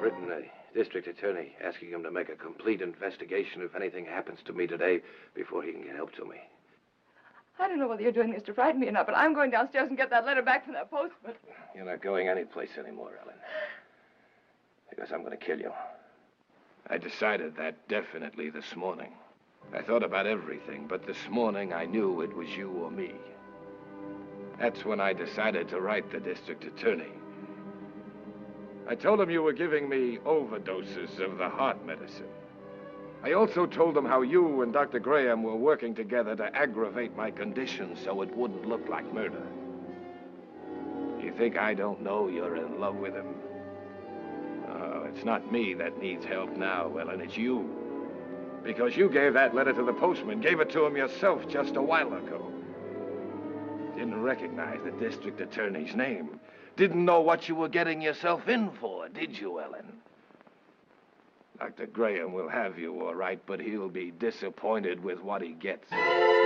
written a district attorney asking him to make a complete investigation if anything happens to me today before he can get help to me. I don't know whether you're doing this to frighten me or not, but I'm going downstairs and get that letter back from that postman. You're not going anyplace anymore, Ellen. Because I'm going to kill you. I decided that definitely this morning. I thought about everything, but this morning I knew it was you or me. That's when I decided to write the district attorney. I told him you were giving me overdoses of the heart medicine. I also told him how you and Dr. Graham were working together to aggravate my condition so it wouldn't look like murder. You think I don't know you're in love with him? Oh, it's not me that needs help now, Ellen, it's you. Because you gave that letter to the postman, gave it to him yourself just a while ago. Didn't recognize the district attorney's name. Didn't know what you were getting yourself in for, did you, Ellen? Dr. Graham will have you all right, but he'll be disappointed with what he gets.